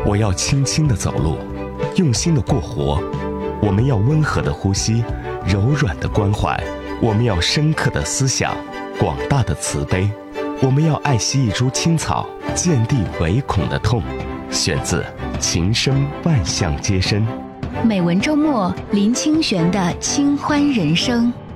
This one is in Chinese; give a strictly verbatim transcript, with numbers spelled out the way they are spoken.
我要轻轻地走路，用心地过活。我们要温和地呼吸，柔软的关怀。我们要深刻的思想，广大的慈悲。我们要爱惜一株青草，见地唯恐的痛。选自《情深万象皆深》。 美文周末，林清玄的清欢人生。